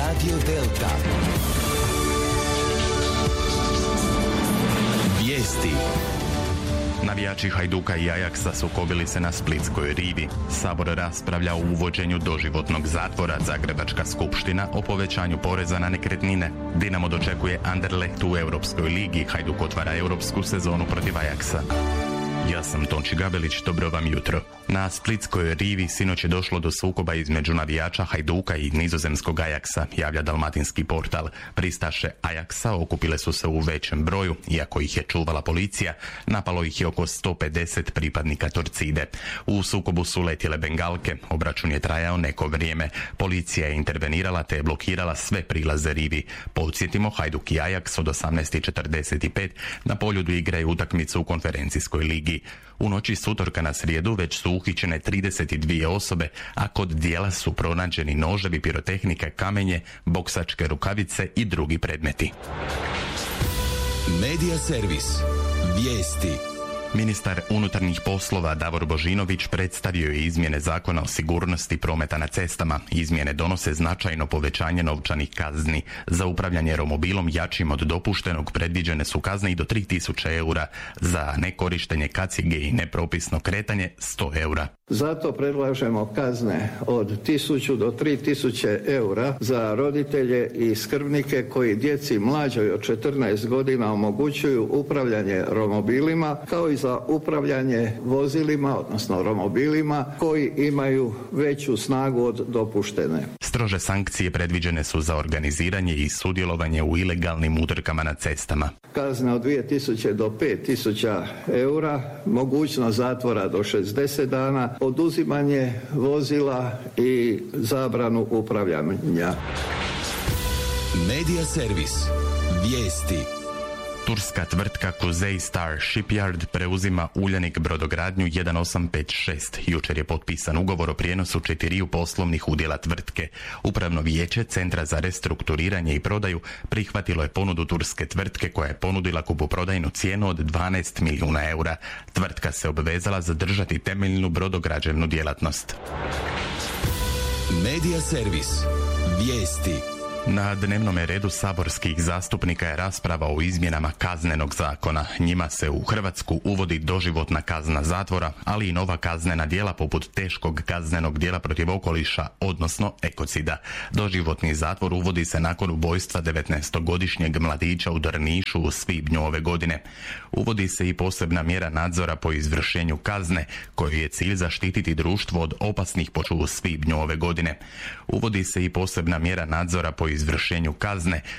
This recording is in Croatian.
Radio Delta. Vijesti. Navijači Hajduka i Ajaksa sukobili se na splitskoj rivi. Sabor raspravlja o uvođenju doživotnog zatvora. Zagrebačka skupština o povećanju poreza na nekretnine. Dinamo dočekuje Anderlecht u Europskoj ligi. Hajduk otvara europsku sezonu protiv Ajaksa. Ja sam Tonči Gabelić, dobro vam jutro. Na splitskoj rivi sinoć je došlo do sukoba između navijača Hajduka i nizozemskog Ajaksa, javlja dalmatinski portal. Pristaše Ajaksa okupile su se u većem broju, iako ih je čuvala policija, napalo ih je oko 150 pripadnika Torcide. U sukobu su letjele bengalke, obračun je trajao neko vrijeme. Policija je intervenirala te je blokirala sve prilaze rivi. Podsjetimo, Hajduk i Ajaks od 18:45 na Poljudu igraju utakmicu u konferencijskoj ligi. U noći s utorka na srijedu već su uhićene 32 osobe, a kod dijela su pronađeni noževi, pirotehnika, kamenje, boksačke rukavice i drugi predmeti. Medija servis. Vijesti. Ministar unutarnjih poslova Davor Božinović predstavio je izmjene zakona o sigurnosti prometa na cestama. Izmjene donose značajno povećanje novčanih kazni. Za upravljanje romobilom jačim od dopuštenog predviđene su kazne i do 3000 eura. Za nekorištenje kacige i nepropisno kretanje 100 eura. Zato predlažemo kazne od 1000 do 3000 eura za roditelje i skrbnike koji djeci mlađoj od 14 godina omogućuju upravljanje romobilima, kao i za upravljanje vozilima, odnosno romobilima, koji imaju veću snagu od dopuštene. Strože sankcije predviđene su za organiziranje i sudjelovanje u ilegalnim utrkama na cestama. Kazne od 2000 do 5000 eura, mogućnost zatvora do 60 dana, oduzimanje vozila i zabranu upravljanja. Medija servis. Vijesti. Turska tvrtka Kuzey Star Shipyard preuzima Uljanik brodogradnju 1856. Jučer je potpisan ugovor o prijenosu 4 poslovnih udjela tvrtke. Upravno vijeće Centra za restrukturiranje i prodaju prihvatilo je ponudu turske tvrtke koja je ponudila kupoprodajnu cijenu od 12 milijuna eura. Tvrtka se obvezala zadržati temeljnu brodograđevnu djelatnost. Medija servis. Vijesti. Na dnevnom redu saborskih zastupnika je rasprava o izmjenama kaznenog zakona. Njima se u Hrvatsku uvodi doživotna kazna zatvora, ali i nova kaznena djela poput teškog kaznenog djela protiv okoliša, odnosno ekocida. Doživotni zatvor uvodi se nakon ubojstva 19-godišnjeg mladića u Drnišu u svibnju ove godine. Uvodi se i posebna mjera nadzora po izvršenju kazne, kojoj je cilj zaštititi društvo od opasnih u svibnju ove godine. Uvodi se i posebna mjera nadzora po izvršenju kazne